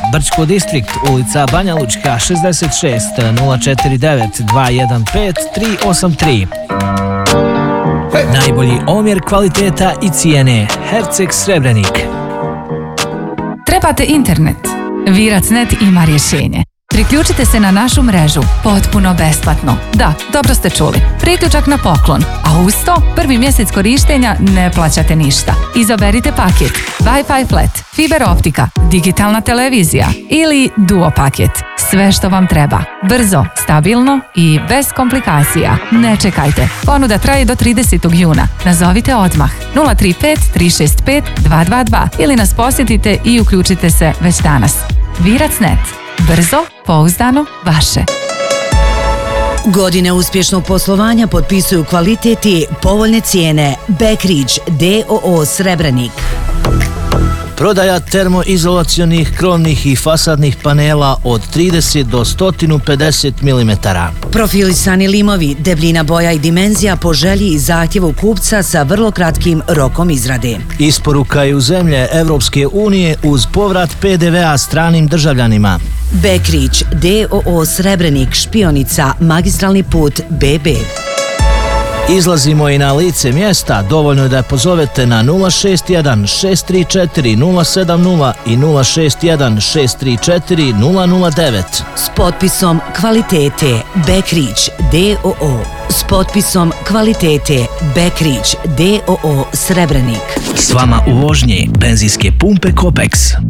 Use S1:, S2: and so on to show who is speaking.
S1: Brčko Distrikt, ulica Banja Lučka 66 049 215 383. Najbolji omjer kvaliteta i cijene. Herceg Srebrenik.
S2: Trebate internet? Virac.net ima rješenje. Priključite se na našu mrežu potpuno besplatno. Da, dobro ste čuli. Priključak na poklon. A uz to, prvi mjesec korištenja ne plaćate ništa. Izaberite paket Wi-Fi flat, fiber optika, digitalna televizija ili duo paket. Sve što vam treba. Brzo, stabilno i bez komplikacija. Ne čekajte. Ponuda traje do 30. juna. Nazovite odmah 035 365 222 ili nas posjetite i uključite se već danas. Virac.net. Brzo, pouzdano, vaše.
S3: Godine uspješnog poslovanja potpisuju kvalitet i povoljne cijene. Backridge d.o.o. Srebrenik.
S1: Prodaja termoizolacionih krovnih i fasadnih panela od 30 do 150 mm.
S3: Profilisani limovi, debljina boja i dimenzija po želji i zahtjevu kupca sa vrlo kratkim rokom izrade.
S1: Isporuka je u zemlje Evropske unije uz povrat PDV-a stranim državljanima.
S3: Backridge d.o.o. Srebrenik, Špionica, magistralni put BB.
S1: Izlazimo i na lice mjesta, dovoljno je da pozovete na 061 634 070 i 061 634 009.
S3: S potpisom kvalitete Backridge d.o.o. S potpisom kvalitete Backridge d.o.o. Srebrenik.
S1: S vama u vožnji benzinske pumpe Kopex.